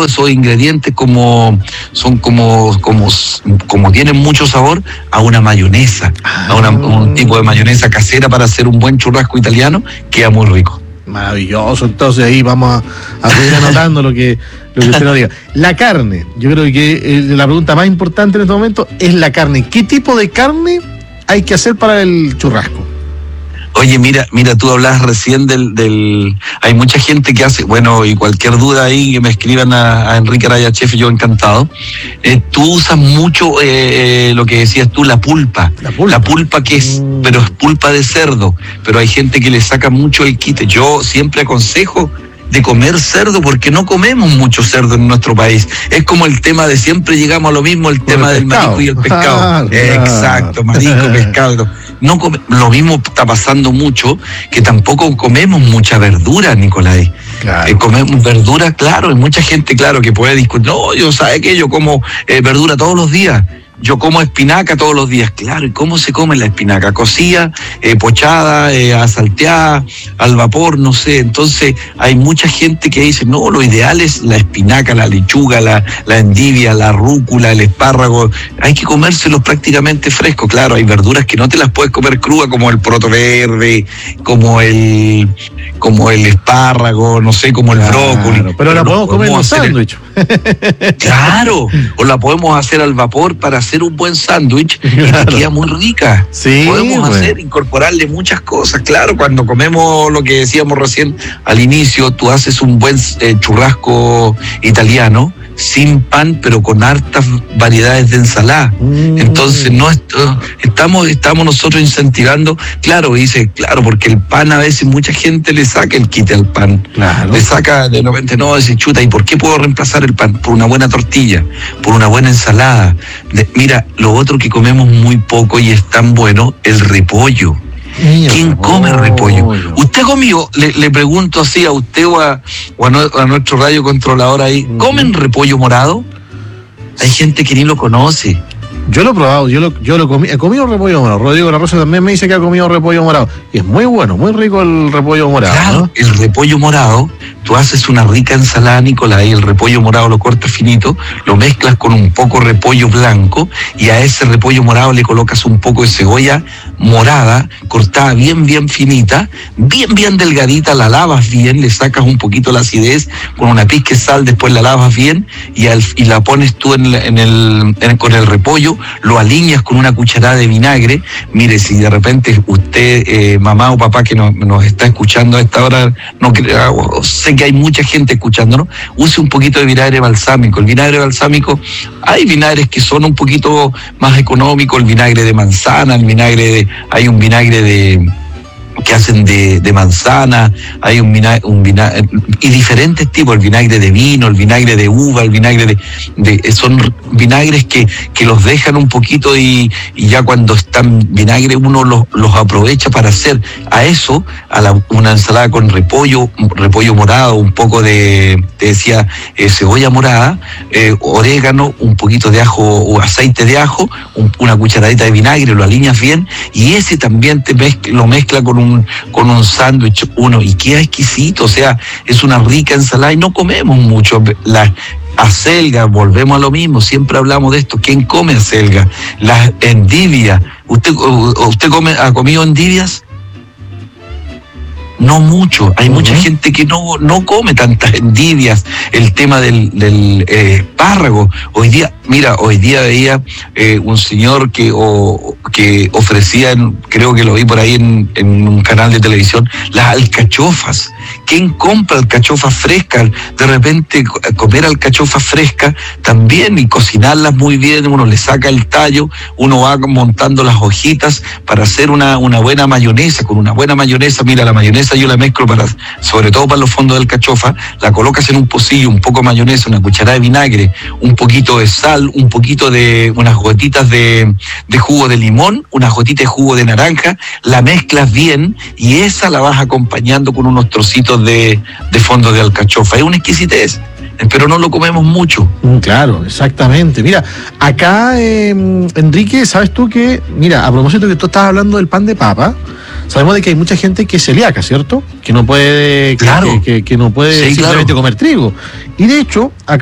todos esos ingredientes como tienen mucho sabor a una mayonesa, un tipo de mayonesa casera para hacer un buen churrasco italiano, queda muy rico. Maravilloso, entonces ahí vamos a seguir anotando lo que usted nos diga. La carne, yo creo que la pregunta más importante en este momento es la carne. ¿Qué tipo de carne hay que hacer para el churrasco? Oye, mira, tú hablabas recién hay mucha gente que hace, bueno, y cualquier duda ahí que me escriban a Enrique Araya Chef, yo encantado. Tú usas mucho lo que decías tú, la pulpa que pero es pulpa de cerdo, pero hay gente que le saca mucho el quite. Yo siempre aconsejo de comer cerdo porque no comemos mucho cerdo en nuestro país. Es como el tema de siempre llegamos a lo mismo, el tema del marisco y el pescado. Exacto, marisco, pescado. Lo mismo está pasando mucho, que tampoco comemos mucha verdura, Nicolás. Claro. Comemos verdura, claro, hay mucha gente, claro, que puede discutir, no, yo como verdura todos los días. Yo como espinaca todos los días, claro. ¿Y cómo se come la espinaca? Cocida, pochada, salteada, al vapor, no sé. Entonces hay mucha gente que dice, no, lo ideal es la espinaca, la lechuga, la endivia, la rúcula, el espárrago. Hay que comérselos prácticamente frescos. Claro, hay verduras que no te las puedes comer crudas, como el poroto verde, como el espárrago, no sé, como el brócoli. Pero la podemos comer en un sándwich. Claro, o la podemos hacer al vapor para hacer un buen sándwich y te queda muy rica. Sí, podemos incorporarle muchas cosas. Claro, cuando comemos lo que decíamos recién al inicio, tú haces un buen churrasco italiano sin pan, pero con hartas variedades de ensalada. Entonces estamos nosotros incentivando, claro, porque el pan a veces mucha gente le saca el quite al pan. Claro. Le saca de repente, no, dice, chuta, ¿y por qué puedo reemplazar el pan? Por una buena tortilla, por una buena ensalada. Mira, lo otro que comemos muy poco y es tan bueno, el repollo. ¿Quién come repollo? ¿Usted ha comido? Le pregunto así a usted o a nuestro radio controlador ahí, ¿comen repollo morado? Hay gente que ni lo conoce. Yo lo he probado, yo lo comí, he comido repollo morado. Rodrigo La Rosa también me dice que ha comido repollo morado. Y es muy bueno, muy rico el repollo morado. Claro, ¿no? El repollo morado, tú haces una rica ensalada, Nicolás, y el repollo morado lo cortas finito, lo mezclas con un poco de repollo blanco, y a ese repollo morado le colocas un poco de cebolla morada, cortada bien finita, bien delgadita, la lavas bien, le sacas un poquito la acidez, con una pizca de sal, después la lavas bien, y la pones tú con el repollo, lo alineas con una cucharada de vinagre. Mire, si de repente usted, mamá o papá que nos está escuchando a esta hora, sé que hay mucha gente escuchándonos, use un poquito de vinagre balsámico. El vinagre balsámico, hay vinagres que son un poquito más económicos, el vinagre de manzana, hay un vinagre que hacen de manzana, hay un vinagre y diferentes tipos, el vinagre de vino, el vinagre de uva, el vinagre son vinagres que los dejan un poquito y ya cuando están vinagre uno los aprovecha para hacer una ensalada con repollo morado, un poco de, te decía, cebolla morada, orégano, un poquito de ajo o aceite de ajo, una cucharadita de vinagre, lo alineas bien y ese también lo mezcla con un sándwich y queda exquisito. O sea, es una rica ensalada y no comemos mucho. Las acelgas, volvemos a lo mismo, siempre hablamos de esto. ¿Quién come acelgas? Las endivias. ¿Usted ha comido endivias? No mucho, hay mucha gente que no come tantas endivias. El tema del espárrago, hoy día veía un señor que ofrecía, creo que lo vi por ahí en un canal de televisión, las alcachofas. ¿Quién compra alcachofas frescas? De repente comer alcachofas frescas también y cocinarlas muy bien, uno le saca el tallo, uno va montando las hojitas para hacer una buena mayonesa. Con una buena mayonesa, mira, la mayonesa yo la mezclo sobre todo para los fondos del alcachofa, la colocas en un pocillo, un poco de mayonesa, una cucharada de vinagre, un poquito de sal, un poquito de unas gotitas de jugo de limón, unas gotitas de jugo de naranja, la mezclas bien y esa la vas acompañando con unos trocitos de fondo de alcachofa. Es una exquisitez, pero no lo comemos mucho. Claro, exactamente. Mira, acá, Enrique, ¿sabes tú que, mira, a propósito que tú estabas hablando del pan de papa, sabemos de que hay mucha gente que es celíaca, ¿cierto? Que no puede, claro, que no puede simplemente comer trigo. Y de hecho, acá